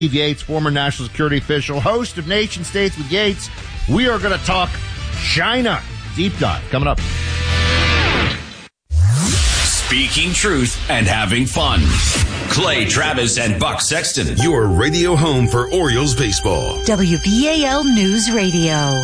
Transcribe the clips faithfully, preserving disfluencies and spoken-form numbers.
Steve Yates, former national security official, host of Nation States with Yates. We are going to talk China. Deep dive coming up. Speaking truth and having fun. Clay Travis and Buck Sexton. Your radio home for Orioles baseball. W B A L News Radio.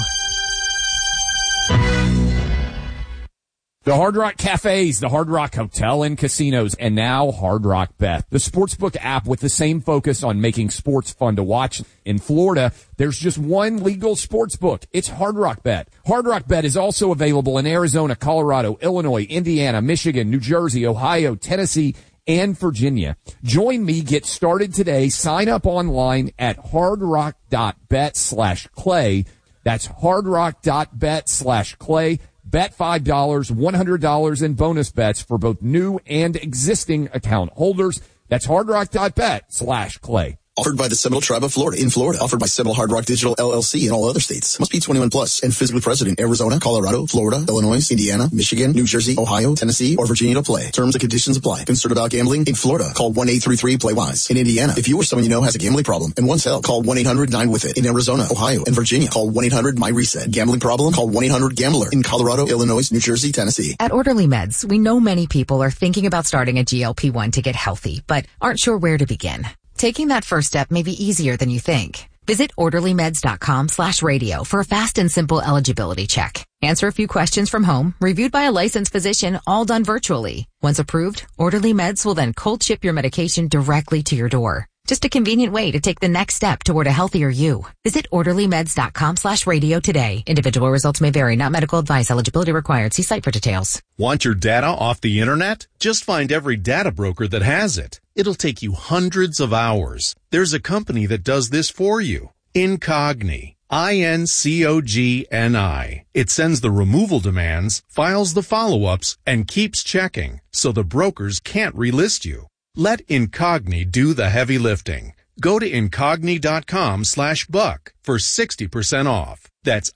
The Hard Rock Cafes, the Hard Rock Hotel and Casinos, and now Hard Rock Bet, the sportsbook app with the same focus on making sports fun to watch. In Florida, there's just one legal sportsbook. It's Hard Rock Bet. Hard Rock Bet is also available in Arizona, Colorado, Illinois, Indiana, Michigan, New Jersey, Ohio, Tennessee, and Virginia. Join me. Get started today. Sign up online at hardrock.bet slash clay. That's hardrock.bet slash clay. Bet five dollars, one hundred dollars in bonus bets for both new and existing account holders. That's hardrock.bet slash clay. Offered by the Seminole Tribe of Florida in Florida. Offered by Seminole Hard Rock Digital L L C in all other states. Must be twenty-one plus and physically present in Arizona, Colorado, Florida, Illinois, Indiana, Michigan, New Jersey, Ohio, Tennessee, or Virginia to play. Terms and conditions apply. Concerned about gambling? In Florida, call one eight three three play wise. In Indiana, if you or someone you know has a gambling problem and wants help, call one eight hundred nine with it. In Arizona, Ohio, and Virginia, call one eight hundred my reset. Gambling problem? Call one eight hundred gambler. In Colorado, Illinois, New Jersey, Tennessee. At Orderly Meds, we know many people are thinking about starting a G L P one to get healthy, but aren't sure where to begin. Taking that first step may be easier than you think. Visit orderlymeds.com slash radio for a fast and simple eligibility check. Answer a few questions from home, reviewed by a licensed physician, all done virtually. Once approved, Orderly Meds will then cold ship your medication directly to your door. Just a convenient way to take the next step toward a healthier you. Visit orderlymeds.com slash radio today. Individual results may vary, not medical advice. Eligibility required. See site for details. Want your data off the internet? Just find every data broker that has it. It'll take you hundreds of hours. There's a company that does this for you. Incogni. I N C O G N I. It sends the removal demands, files the follow-ups, and keeps checking, so the brokers can't relist you. Let Incogni do the heavy lifting. Go to incogni.com slash buck for sixty percent off. That's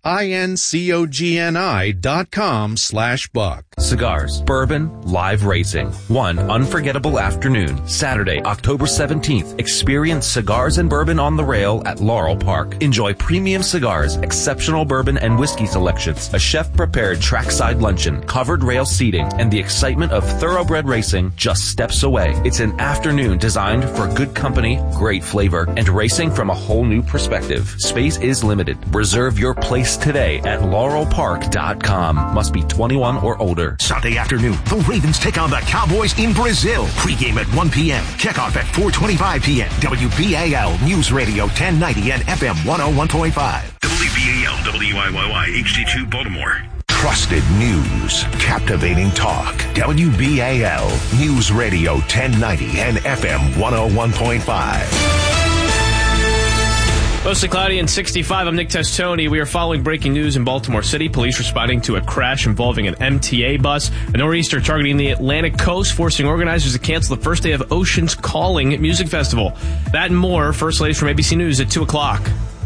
I-N-C-O-G-N-I dot com slash buck. Cigars, bourbon, live racing. One unforgettable afternoon, Saturday, October seventeenth. Experience cigars and bourbon on the rail at Laurel Park. Enjoy premium cigars, exceptional bourbon and whiskey selections, a chef-prepared trackside luncheon, covered rail seating, and the excitement of thoroughbred racing just steps away. It's an afternoon designed for good company, great flavor, and racing from a whole new perspective. Space is limited. Reserve your place today at laurel park dot com. Must be twenty-one or older. Sunday afternoon, the Ravens take on the Cowboys in Brazil. Pre-game at one p.m. Kickoff at four twenty-five p.m. W B A L News Radio ten ninety and F M one oh one point five. W B A L W I Y Y H D two Baltimore. Trusted news, captivating talk. W B A L News Radio ten ninety and F M one oh one point five. Mostly cloudy and sixty-five. I'm Nick Testoni. We are following breaking news in Baltimore City. Police responding to a crash involving an M T A bus. A nor'easter targeting the Atlantic coast, forcing organizers to cancel the first day of Oceans Calling Music Festival. That and more. First Ladies from A B C News at two o'clock.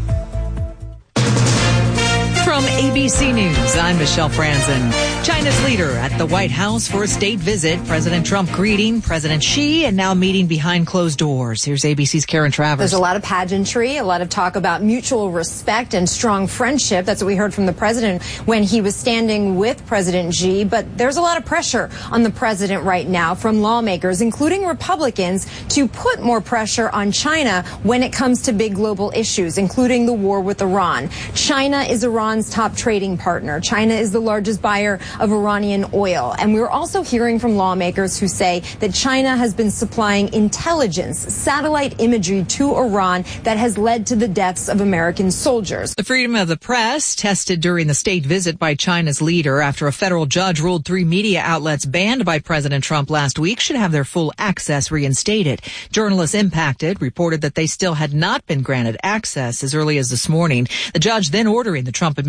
From A B C News, I'm Michelle Franzen. China's leader at the White House for a state visit. President Trump greeting President Xi and now meeting behind closed doors. Here's A B C's Karen Travers. There's a lot of pageantry, a lot of talk about mutual respect and strong friendship. That's what we heard from the president when he was standing with President Xi. But there's a lot of pressure on the president right now from lawmakers, including Republicans, to put more pressure on China when it comes to big global issues, including the war with Iran. China is Iran's top trading partner. China is the largest buyer of Iranian oil. And we're also hearing from lawmakers who say that China has been supplying intelligence, satellite imagery to Iran that has led to the deaths of American soldiers. The freedom of the press tested during the state visit by China's leader after a federal judge ruled three media outlets banned by President Trump last week should have their full access reinstated. Journalists impacted reported that they still had not been granted access as early as this morning. The judge then ordering the Trump administration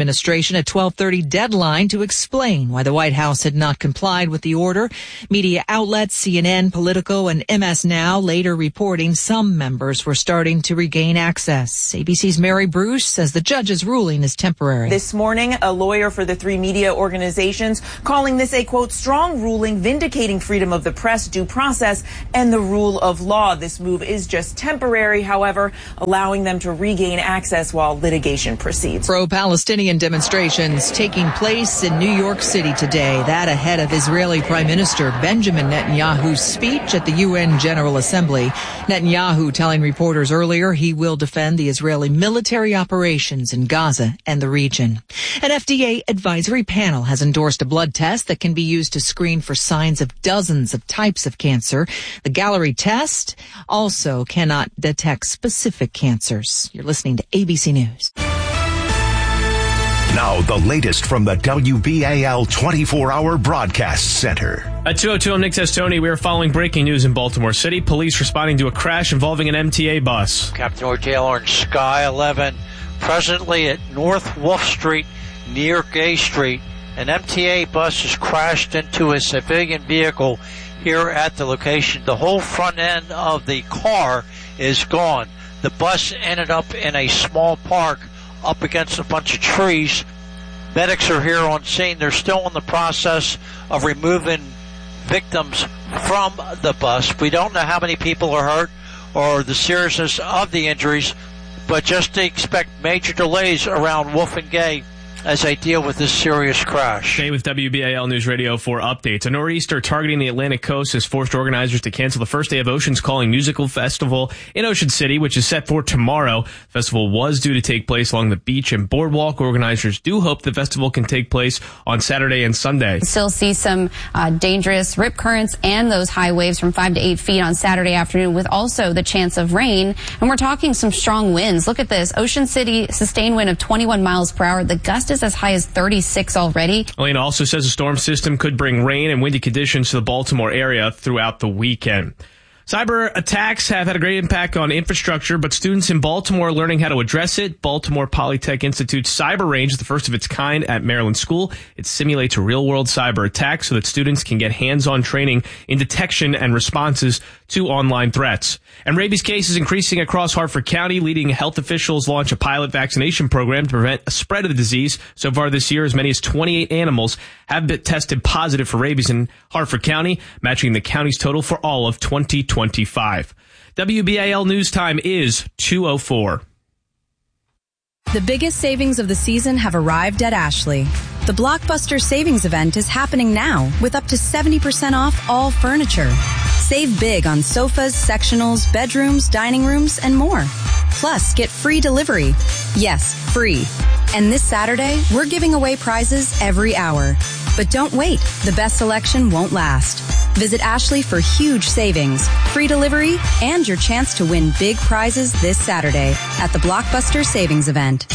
administration a twelve thirty deadline to explain why the White House had not complied with the order. Media outlets C N N, Politico, and M S Now later reporting some members were starting to regain access. A B C's Mary Bruce says the judge's ruling is temporary. This morning, a lawyer for the three media organizations calling this a, quote, strong ruling vindicating freedom of the press, due process, and the rule of law. This move is just temporary, however, allowing them to regain access while litigation proceeds. Pro-Palestinian demonstrations taking place in New York City today. That ahead of Israeli Prime Minister Benjamin Netanyahu's speech at the U N General Assembly. Netanyahu telling reporters earlier he will defend the Israeli military operations in Gaza and the region. An F D A advisory panel has endorsed a blood test that can be used to screen for signs of dozens of types of cancer. The Gallery test also cannot detect specific cancers. You're listening to A B C News. Now, the latest from the W B A L twenty-four hour Broadcast Center. At two oh two, I'm Nick Testoni. We are following breaking news in Baltimore City. Police responding to a crash involving an M T A bus. Captain George Taylor and Sky eleven. Presently at North Wolf Street near Gay Street, an M T A bus has crashed into a civilian vehicle here at the location. The whole front end of the car is gone. The bus ended up in a small park up against a bunch of trees. Medics are here on scene. They're still in the process of removing victims from the bus. We don't know how many people are hurt or the seriousness of the injuries, but just to expect major delays around Wolf and Gay as they deal with this serious crash. Stay with W B A L News Radio for updates. A nor'easter targeting the Atlantic coast has forced organizers to cancel the first day of Ocean's Calling musical festival in Ocean City, which is set for tomorrow. The festival was due to take place along the beach and boardwalk. Organizers do hope the festival can take place on Saturday and Sunday. Still see some uh, dangerous rip currents and those high waves from five to eight feet on Saturday afternoon, with also the chance of rain. And we're talking some strong winds. Look at this. Ocean City sustained wind of twenty-one miles per hour. The gust is as high as thirty-six already. Elena also says the storm system could bring rain and windy conditions to the Baltimore area throughout the weekend. Cyber attacks have had a great impact on infrastructure, but students in Baltimore are learning how to address it. Baltimore Polytech Institute's Cyber Range is the first of its kind at Maryland School. It simulates real-world cyber attacks so that students can get hands-on training in detection and responses to online threats. And rabies cases increasing across Harford County, leading health officials launch a pilot vaccination program to prevent a spread of the disease. So far this year, as many as twenty-eight animals have been tested positive for rabies in Harford County, matching the county's total for all of twenty twenty-five. W B A L News Time is two oh four. The biggest savings of the season have arrived at Ashley. The Blockbuster Savings Event is happening now with up to seventy percent off all furniture. Save big on sofas, sectionals, bedrooms, dining rooms, and more. Plus, get free delivery. Yes, free. And this Saturday, we're giving away prizes every hour. But don't wait. The best selection won't last. Visit Ashley for huge savings, free delivery, and your chance to win big prizes this Saturday at the Blockbuster Savings Event.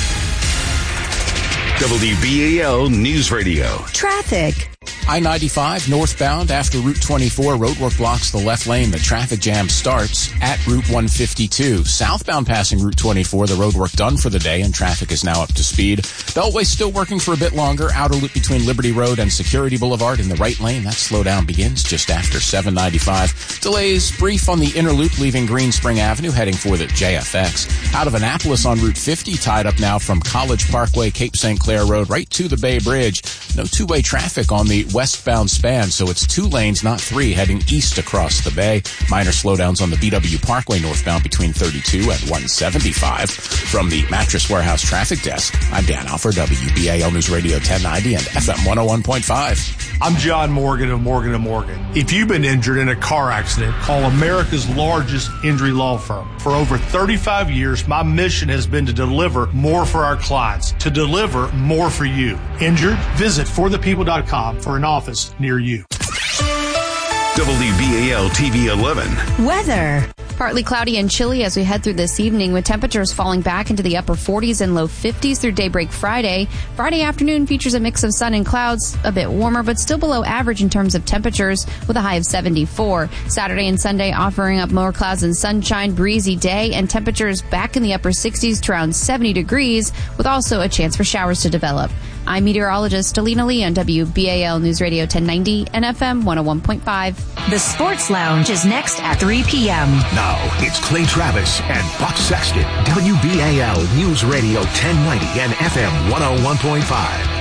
W B A L News Radio. Traffic. I ninety-five northbound after Route twenty-four. Roadwork blocks the left lane. The traffic jam starts at Route one fifty-two. Southbound passing Route twenty-four. The roadwork done for the day and traffic is now up to speed. Beltway still working for a bit longer. Outer loop between Liberty Road and Security Boulevard in the right lane. That slowdown begins just after seven ninety-five. Delays brief on the inner loop leaving Green Spring Avenue heading for the J F X. Out of Annapolis on Route fifty, tied up now from College Parkway, Cape Saint Clair Road right to the Bay Bridge. No two-way traffic on the westbound span, so it's two lanes, not three, heading east across the bay. Minor slowdowns on the B W Parkway northbound between thirty-two and one seventy-five. From the Mattress Warehouse Traffic Desk, I'm Dan Alford, W B A L News Radio ten ninety and F M one oh one point five. I'm John Morgan of Morgan and Morgan. If you've been injured in a car accident, call America's largest injury law firm. For over thirty-five years, my mission has been to deliver more for our clients, to deliver more for you. Injured? Visit for the people dot com for an office near you. W B A L T V eleven. Weather. Partly cloudy and chilly as we head through this evening, with temperatures falling back into the upper forties and low fifties through daybreak Friday. Friday afternoon features a mix of sun and clouds, a bit warmer, but still below average in terms of temperatures, with a high of seventy-four. Saturday and Sunday offering up more clouds and sunshine, breezy day, and temperatures back in the upper sixties to around seventy degrees, with also a chance for showers to develop. I'm meteorologist Alina Lee on W B A L News Radio ten ninety and F M one oh one point five. The Sports Lounge is next at three p.m. Now, it's Clay Travis and Buck Sexton. W B A L News Radio ten ninety and F M one oh one point five.